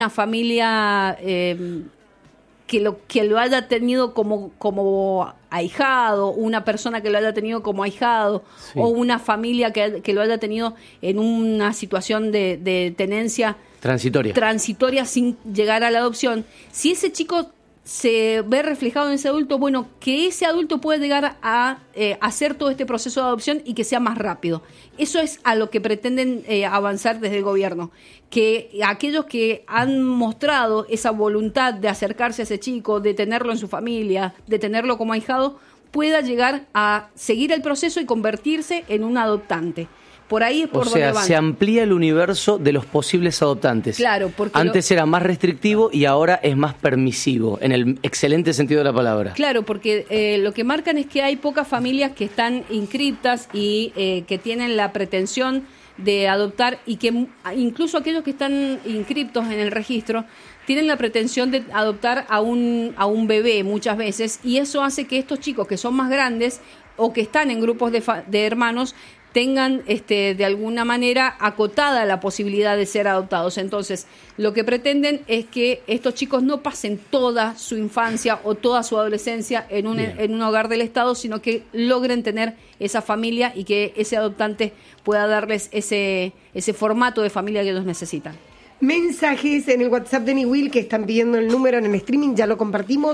una familia que lo haya tenido como ahijado, una persona que lo haya tenido como ahijado, sí, o una familia que lo haya tenido en una situación de tenencia transitoria sin llegar a la adopción. Si ese chico se ve reflejado en ese adulto, bueno, que ese adulto pueda llegar a hacer todo este proceso de adopción y que sea más rápido. Eso es a lo que pretenden avanzar desde el gobierno, que aquellos que han mostrado esa voluntad de acercarse a ese chico, de tenerlo en su familia, de tenerlo como ahijado, pueda llegar a seguir el proceso y convertirse en un adoptante. Por ahí es por donde van. Se amplía el universo de los posibles adoptantes. Claro, porque antes era más restrictivo y ahora es más permisivo, en el excelente sentido de la palabra. Claro, porque lo que marcan es que hay pocas familias que están inscriptas y que tienen la pretensión de adoptar, y que incluso aquellos que están inscriptos en el registro tienen la pretensión de adoptar a un bebé muchas veces, y eso hace que estos chicos que son más grandes o que están en grupos de hermanos tengan de alguna manera acotada la posibilidad de ser adoptados. Entonces, lo que pretenden es que estos chicos no pasen toda su infancia o toda su adolescencia en un hogar del Estado, sino que logren tener esa familia y que ese adoptante pueda darles ese formato de familia que ellos necesitan. Mensajes en el WhatsApp de Niwil, que están pidiendo el número en el streaming, ya lo compartimos,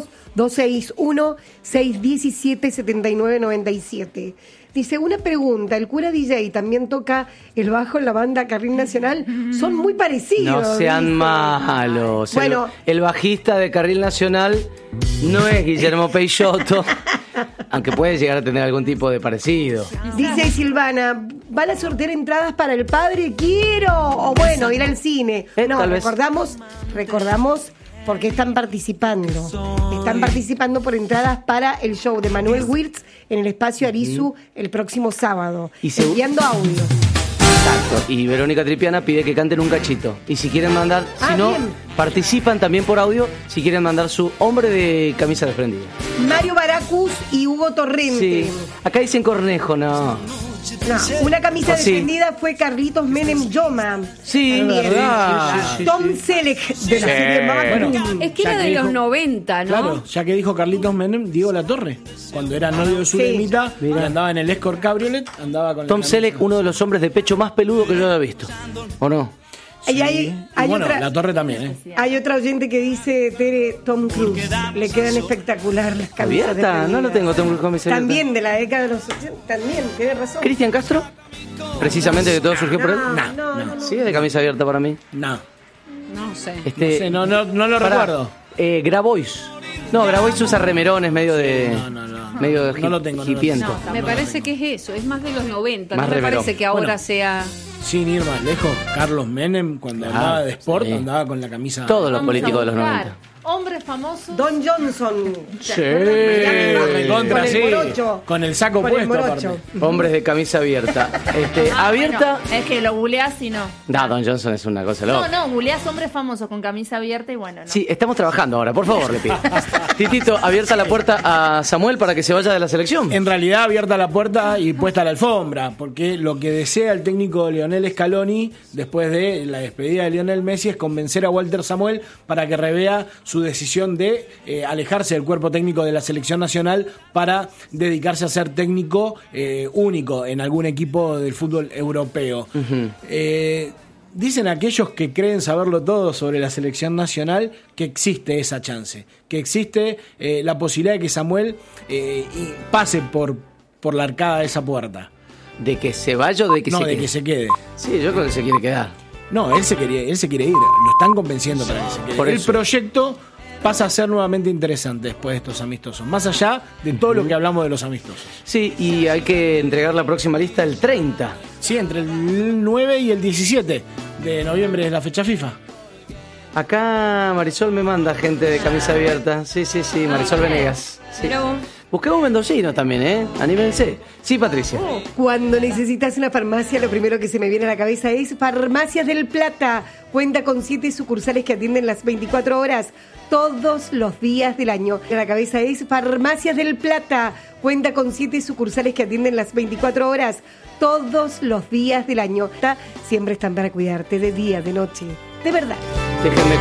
261-617-7997. Dice, una pregunta, el cura DJ también toca el bajo en la banda Carril Nacional, son muy parecidos. No sean malos. Bueno, el bajista de Carril Nacional no es Guillermo Peixoto, aunque puede llegar a tener algún tipo de parecido. Dice Silvana, ¿van a sortear entradas para el padre? ¡Quiero! O bueno, ir al cine. No, recordamos porque están participando. Están participando por entradas para el show de Manuel Wirtz en el espacio Arizu el próximo sábado. Enviando audios. Exacto. Y Verónica Tripiana pide que canten un cachito. Y si quieren mandar, participan también por audio, si quieren mandar su hombre de camisa desprendida. Mario Baracus y Hugo Torrente. Sí. Acá dicen Cornejo, no. No, una camisa desprendida fue Carlitos Menem Yoma. Sí, verdad. Tom Selleck de la serie Mamá. Bueno, es que era de los 90, ¿no? Claro, ya que dijo Carlitos Menem, Diego Latorre. Cuando era novio de Zulemita, andaba en el Escort Cabriolet, andaba con Tom Selleck, uno de los hombres de pecho más peludo que yo haya visto. ¿O no? Sí. Y hay bueno, otra, La Torre también, Hay otra oyente que dice, Tere, Tom Cruise. Le quedan espectacular las camisas. ¿Abierta? No lo tengo, Tom Cruise camisa abierta. También de la década de los 80, también, tiene razón. ¿Cristian Castro? Precisamente que todo surgió por él. No. ¿Sí es de camisa abierta para mí? No sé, no lo recuerdo. Grabois. No, Grabois usa remerones medio de... Medio de no lo tengo, hipiento. No, me parece que es eso, es más de los 90. Más no me reverón. parece que ahora sea... Sin ir más lejos, Carlos Menem, cuando andaba de sport, andaba con la camisa... Todos los políticos de los 90. Hombres famosos. Don Johnson. Sí. Con el saco puesto, aparte. Hombres de camisa abierta. Abierta... No, es que lo googleás y no. No, Don Johnson es una cosa loca. No, googleás hombres famosos con camisa abierta y bueno, no. Sí, estamos trabajando ahora, por favor, le pido. Titito, abierta la puerta a Samuel para que se vaya de la selección. En realidad, abierta la puerta y puesta la alfombra, porque lo que desea el técnico Lionel Scaloni, después de la despedida de Lionel Messi, es convencer a Walter Samuel para que revea su decisión de alejarse del cuerpo técnico de la selección nacional para dedicarse a ser técnico único en algún equipo del fútbol europeo. Uh-huh. Dicen aquellos que creen saberlo todo sobre la selección nacional que existe esa chance, que existe la posibilidad de que Samuel pase por la arcada de esa puerta. ¿De que se vaya o de que se quede? No, de que se quede. Sí, yo creo que se quiere quedar. No, él se quiere ir, lo están convenciendo para que se quede. Por el proyecto pasa a ser nuevamente interesante después de estos amistosos, más allá de todo lo que hablamos de los amistosos. Sí, y hay que entregar la próxima lista el 30. Sí, entre el 9 y el 17 de noviembre es la fecha FIFA. Acá Marisol me manda gente de camisa abierta. Sí, Marisol Venegas. Sí. Busquemos mendocinos también, anímense. Sí, Patricia. Cuando necesitas una farmacia, lo primero que se me viene a la cabeza es Farmacias del Plata. Cuenta con 7 sucursales que atienden las 24 horas, todos los días del año. A la cabeza es Farmacias del Plata. Cuenta con 7 sucursales que atienden las 24 horas, todos los días del año. Siempre están para cuidarte de día, de noche. De verdad. Déjenme